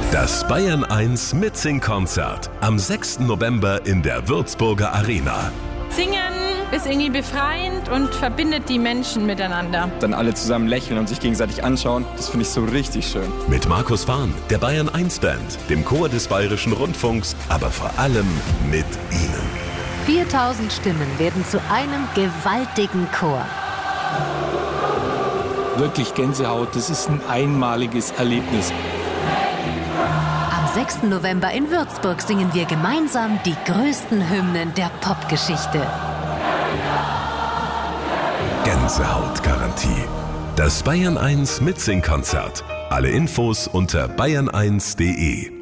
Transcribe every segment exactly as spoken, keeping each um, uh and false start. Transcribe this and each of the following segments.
Das Bayern eins Mitsing-Konzert am sechsten November in der Würzburger Arena. Singen ist irgendwie befreiend und verbindet die Menschen miteinander. Dann alle zusammen lächeln und sich gegenseitig anschauen, das finde ich so richtig schön. Mit Markus Fahn, der Bayern eins Band, dem Chor des Bayerischen Rundfunks, aber vor allem mit Ihnen. viertausend Stimmen werden zu einem gewaltigen Chor. Wirklich Gänsehaut, das ist ein einmaliges Erlebnis. Am sechsten November in Würzburg singen wir gemeinsam die größten Hymnen der Popgeschichte. Gänsehautgarantie. Das Bayern eins Mitsing-Konzert. Alle Infos unter bayern eins punkt de.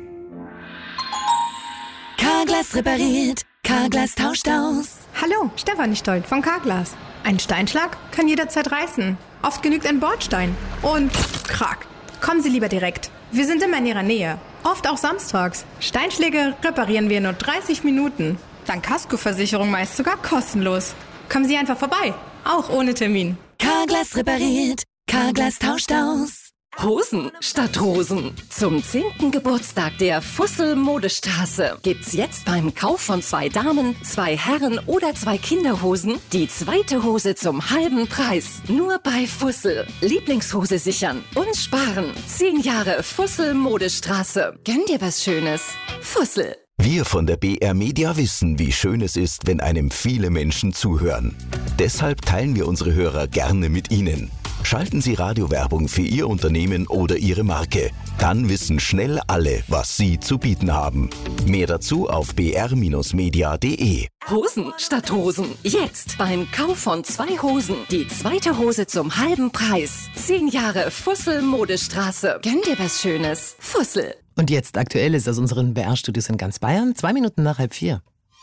Carglass repariert, Carglass tauscht aus. Hallo, Stefanie Stolt von Carglass. Ein Steinschlag kann jederzeit reißen. Oft genügt ein Bordstein. Und krack. Kommen Sie lieber direkt. Wir sind immer in Ihrer Nähe. Oft auch samstags. Steinschläge reparieren wir in nur dreißig Minuten. Dank Kaskoversicherung meist sogar kostenlos. Kommen Sie einfach vorbei. Auch ohne Termin. Carglass repariert, Carglass tauscht aus. Hosen statt Rosen. Zum zehnten Geburtstag der Fussel-Modestraße gibt's jetzt beim Kauf von zwei Damen, zwei Herren oder zwei Kinderhosen die zweite Hose zum halben Preis. Nur bei Fussel. Lieblingshose sichern und sparen. Zehn Jahre Fussel-Modestraße. Gönn dir was Schönes. Fussel. Wir von der B R Media wissen, wie schön es ist, wenn einem viele Menschen zuhören. Deshalb teilen wir unsere Hörer gerne mit Ihnen. Schalten Sie Radiowerbung für Ihr Unternehmen oder Ihre Marke. Dann wissen schnell alle, was Sie zu bieten haben. Mehr dazu auf b r Bindestrich media punkt de. Hosen statt Rosen. Jetzt beim Kauf von zwei Hosen die zweite Hose zum halben Preis. Zehn Jahre Fussel-Modestraße. Gönn dir was Schönes. Fussel. Und jetzt Aktuelles aus unseren B R-Studios in ganz Bayern. Zwei Minuten nach halb vier.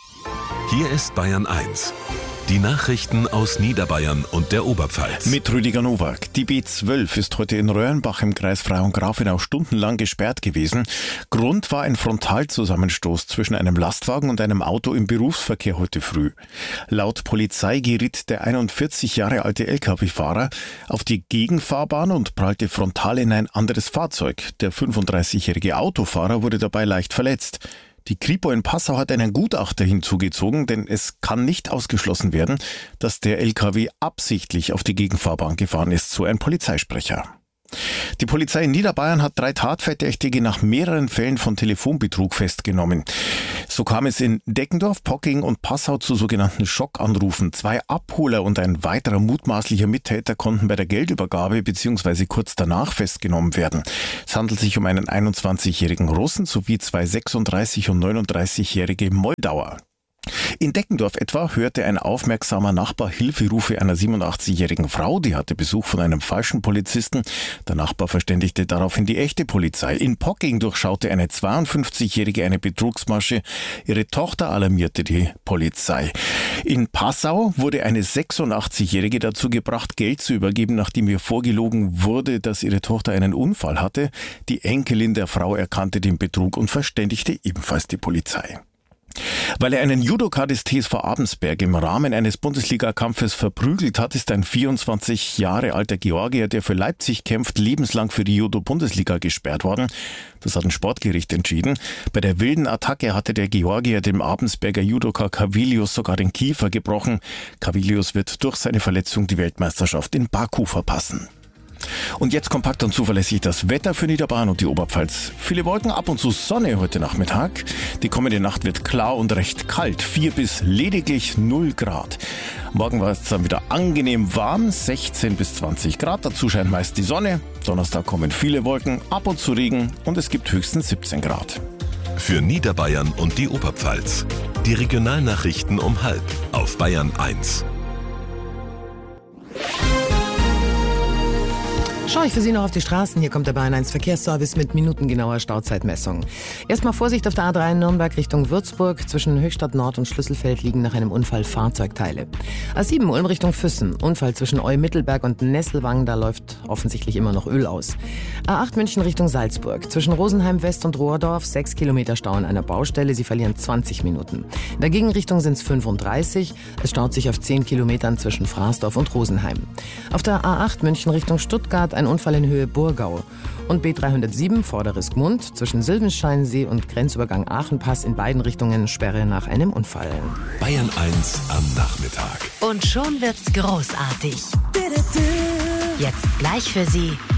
Hier ist Bayern eins. Die Nachrichten aus Niederbayern und der Oberpfalz. Mit Rüdiger Nowak. Die B zwölf ist heute in Röhrenbach im Kreis Frauengrafenau stundenlang gesperrt gewesen. Grund war ein Frontalzusammenstoß zwischen einem Lastwagen und einem Auto im Berufsverkehr heute früh. Laut Polizei geriet der einundvierzig Jahre alte L K W-Fahrer auf die Gegenfahrbahn und prallte frontal in ein anderes Fahrzeug. Der fünfunddreißigjährige Autofahrer wurde dabei leicht verletzt. Die Kripo in Passau hat einen Gutachter hinzugezogen, denn es kann nicht ausgeschlossen werden, dass der L K W absichtlich auf die Gegenfahrbahn gefahren ist, so ein Polizeisprecher. Die Polizei in Niederbayern hat drei Tatverdächtige nach mehreren Fällen von Telefonbetrug festgenommen. So kam es in Deckendorf, Pocking und Passau zu sogenannten Schockanrufen. Zwei Abholer und ein weiterer mutmaßlicher Mittäter konnten bei der Geldübergabe bzw. kurz danach festgenommen werden. Es handelt sich um einen einundzwanzigjährigen Russen sowie zwei sechsunddreißig- und neununddreißigjährige Moldauer. In Deckendorf etwa hörte ein aufmerksamer Nachbar Hilferufe einer siebenundachtzigjährigen Frau, die hatte Besuch von einem falschen Polizisten. Der Nachbar verständigte daraufhin die echte Polizei. In Pocking durchschaute eine zweiundfünfzigjährige eine Betrugsmasche. Ihre Tochter alarmierte die Polizei. In Passau wurde eine sechsundachtzigjährige dazu gebracht, Geld zu übergeben, nachdem ihr vorgelogen wurde, dass ihre Tochter einen Unfall hatte. Die Enkelin der Frau erkannte den Betrug und verständigte ebenfalls die Polizei. Weil er einen Judoka des T S V Abensberg im Rahmen eines Bundesligakampfes verprügelt hat, ist ein vierundzwanzig Jahre alter Georgier, der für Leipzig kämpft, lebenslang für die Judo-Bundesliga gesperrt worden. Das hat ein Sportgericht entschieden. Bei der wilden Attacke hatte der Georgier dem Abensberger Judoka Kavilius sogar den Kiefer gebrochen. Kavilius wird durch seine Verletzung die Weltmeisterschaft in Baku verpassen. Und jetzt kompakt und zuverlässig das Wetter für Niederbayern und die Oberpfalz. Viele Wolken, ab und zu Sonne heute Nachmittag. Die kommende Nacht wird klar und recht kalt. vier bis lediglich null Grad. Morgen war es dann wieder angenehm warm, sechzehn bis zwanzig Grad. Dazu scheint meist die Sonne. Donnerstag kommen viele Wolken, ab und zu Regen und es gibt höchstens siebzehn Grad. Für Niederbayern und die Oberpfalz. Die Regionalnachrichten um halb auf Bayern eins. Schaue ich für Sie noch auf die Straßen. Hier kommt der Bayern eins Verkehrsservice mit minutengenauer Stauzeitmessung. Erstmal Vorsicht auf der A drei in Nürnberg Richtung Würzburg. Zwischen Höchstadt Nord und Schlüsselfeld liegen nach einem Unfall Fahrzeugteile. A sieben Ulm Richtung Füssen. Unfall zwischen Eu-Mittelberg und Nesselwang. Da läuft offensichtlich immer noch Öl aus. A acht München Richtung Salzburg. Zwischen Rosenheim West und Rohrdorf. sechs Kilometer Stau an einer Baustelle. Sie verlieren zwanzig Minuten. In der Gegenrichtung sind es fünfunddreißig. Es staut sich auf zehn Kilometern zwischen Fraßdorf und Rosenheim. Auf der A acht München Richtung Stuttgart ein Unfall in Höhe Burgau. Und B dreihundertsieben Vorderes Gmund zwischen Silvensteinsee und Grenzübergang Aachenpass in beiden Richtungen Sperre nach einem Unfall. Bayern eins am Nachmittag. Und schon wird's großartig. Jetzt gleich für Sie